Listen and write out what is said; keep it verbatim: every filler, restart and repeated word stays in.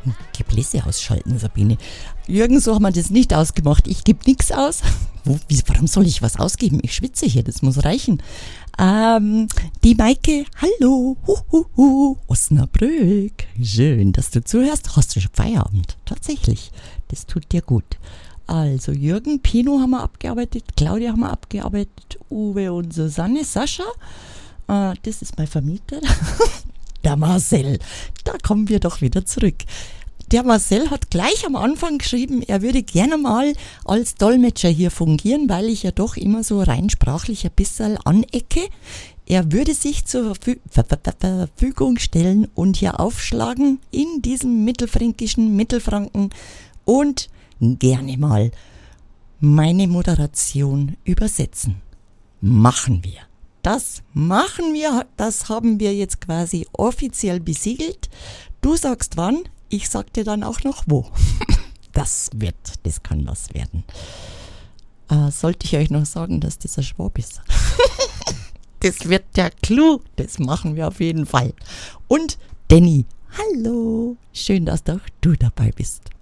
Gebläse ausschalten, Sabine. Jürgen, so haben wir das nicht ausgemacht. Ich gebe nichts aus. Wo, wie, warum soll ich was ausgeben? Ich schwitze hier, das muss reichen. Ähm, die Maike, hallo, hu, hu, hu, Osnabrück. Schön, dass du zuhörst. Hast du schon Feierabend? Tatsächlich, das tut dir gut. Also Jürgen, Pino haben wir abgearbeitet, Claudia haben wir abgearbeitet, Uwe und Susanne, Sascha, äh, das ist mein Vermieter. Der Marcel, da kommen wir doch wieder zurück. Der Marcel hat gleich am Anfang geschrieben, er würde gerne mal als Dolmetscher hier fungieren, weil ich ja doch immer so rein sprachlich ein bisschen anecke. Er würde sich zur Verfü- Ver- Ver- Ver- Verfügung stellen und hier aufschlagen in diesem mittelfränkischen Mittelfranken und gerne mal meine Moderation übersetzen. Machen wir. Das machen wir, das haben wir jetzt quasi offiziell besiegelt. Du sagst wann, ich sag dir dann auch noch wo. Das wird, das kann was werden. Äh, sollte ich euch noch sagen, dass das ein Schwab ist? Das wird der Clou, das machen wir auf jeden Fall. Und Danny, hallo, schön, dass auch du dabei bist.